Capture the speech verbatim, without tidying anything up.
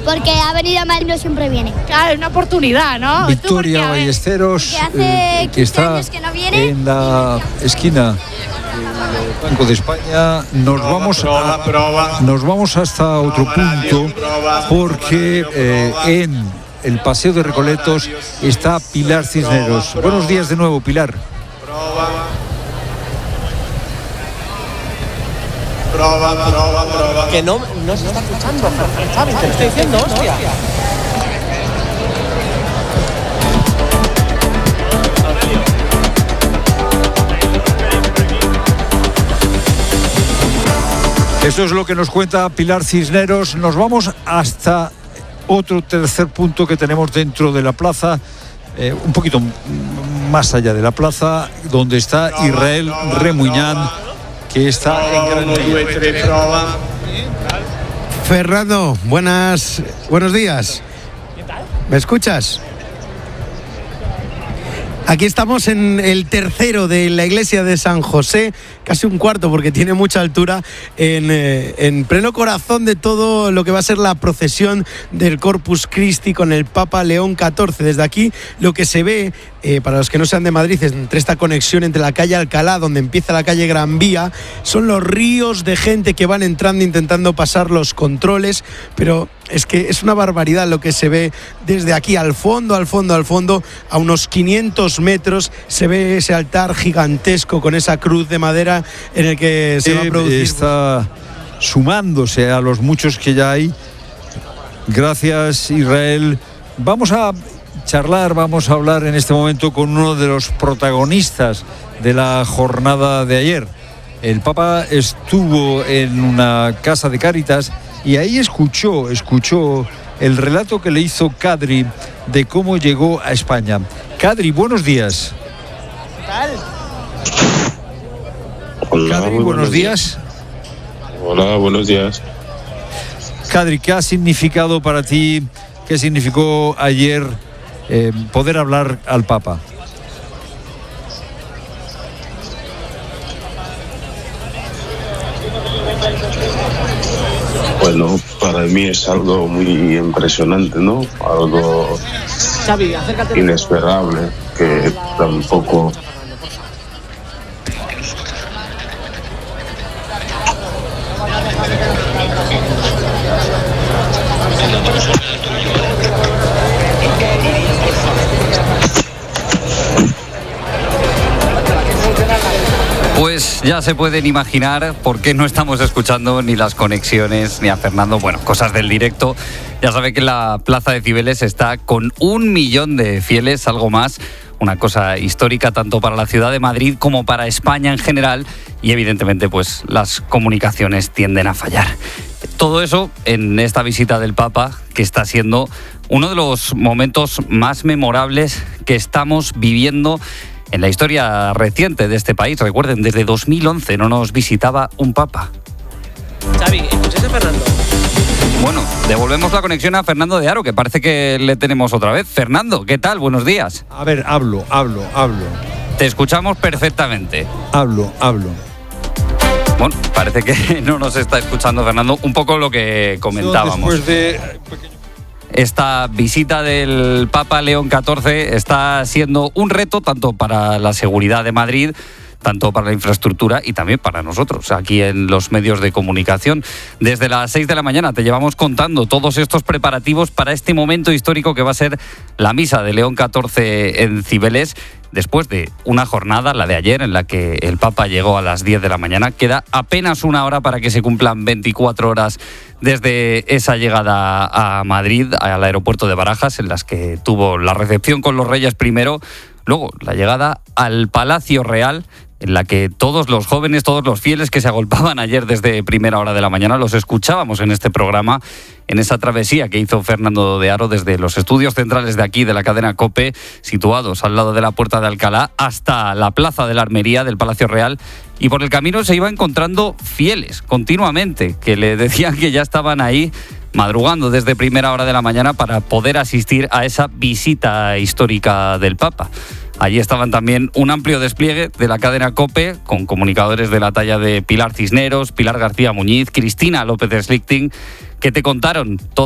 porque ha venido a Madrid, no siempre viene. Claro, es una oportunidad, ¿no? Victoria qué, Ballesteros, eh, que está que no viene. en la esquina del Banco de España. Nos proba, vamos proba, a, proba. nos vamos hasta otro punto, porque eh, en el Paseo de Recoletos está Pilar Cisneros. Buenos días de nuevo, Pilar. Proba, proba, proba. Que no, no se está escuchando, Xavi, te lo estoy diciendo, hostia. Eso es lo que nos cuenta Pilar Cisneros. Nos vamos hasta otro tercer punto que tenemos dentro de la plaza, eh, un poquito más allá de la plaza, donde está Israel Remuñán, que está en Gran Vía. Fernando, buenas, buenos días. ¿Me escuchas? Aquí estamos en el tercero de la iglesia de San José, casi un cuarto porque tiene mucha altura, en, eh, en pleno corazón de todo lo que va a ser la procesión del Corpus Christi con el Papa León catorce. Desde aquí lo que se ve, eh, para los que no sean de Madrid, entre esta conexión entre la calle Alcalá, donde empieza la calle Gran Vía, son los ríos de gente que van entrando intentando pasar los controles, pero es que es una barbaridad lo que se ve desde aquí al fondo, al fondo, al fondo, a unos quinientos metros, se ve ese altar gigantesco con esa cruz de madera en el que se va a producir. Está sumándose a los muchos que ya hay. Gracias, Israel. Vamos a charlar, vamos a hablar en este momento con uno de los protagonistas de la jornada de ayer. El Papa estuvo en una casa de Cáritas y ahí escuchó, escuchó el relato que le hizo Kadri de cómo llegó a España. Kadri, buenos días. ¿Qué tal? Hola, Kadri, buenos, buenos días. días. Hola, buenos días. Kadri, ¿qué ha significado para ti, qué significó ayer eh, poder hablar al Papa? Bueno, para mí es algo muy impresionante, ¿no? Algo Xavi, acércate. inesperable, que tampoco... Pues ya se pueden imaginar por qué no estamos escuchando ni las conexiones ni a Fernando. Bueno, cosas del directo. Ya sabe que la Plaza de Cibeles está con un millón de fieles, algo más. Una cosa histórica tanto para la ciudad de Madrid como para España en general. Y evidentemente pues las comunicaciones tienden a fallar. Todo eso en esta visita del Papa, que está siendo uno de los momentos más memorables que estamos viviendo en la historia reciente de este país. Recuerden, desde dos mil once no nos visitaba un papa. Xavi, ¿escuchas a Fernando? Bueno, devolvemos la conexión a Fernando de Aro, que parece que le tenemos otra vez. Fernando, ¿qué tal? Buenos días. A ver, hablo, hablo, hablo. Te escuchamos perfectamente. Hablo, hablo. Bueno, parece que no nos está escuchando Fernando. Un poco lo que comentábamos. Después de... Esta visita del Papa León catorce está siendo un reto tanto para la seguridad de Madrid, tanto para la infraestructura y también para nosotros aquí en los medios de comunicación. Desde las seis de la mañana te llevamos contando todos estos preparativos para este momento histórico que va a ser la misa de León catorce en Cibeles. Después de una jornada, la de ayer, en la que el Papa llegó a las diez de la mañana, queda apenas una hora para que se cumplan veinticuatro horas desde esa llegada a Madrid, al aeropuerto de Barajas, en las que tuvo la recepción con los Reyes primero, luego la llegada al Palacio Real, en la que todos los jóvenes, todos los fieles que se agolpaban ayer desde primera hora de la mañana, los escuchábamos en este programa, en esa travesía que hizo Fernando de Aro desde los estudios centrales de aquí, de la cadena COPE, situados al lado de la Puerta de Alcalá, hasta la Plaza de la Armería del Palacio Real. Y por el camino se iba encontrando fieles continuamente, que le decían que ya estaban ahí madrugando desde primera hora de la mañana para poder asistir a esa visita histórica del Papa. Allí estaban también un amplio despliegue de la cadena COPE, con comunicadores de la talla de Pilar Cisneros, Pilar García Muñiz, Cristina López de Slichting, que te contaron todo.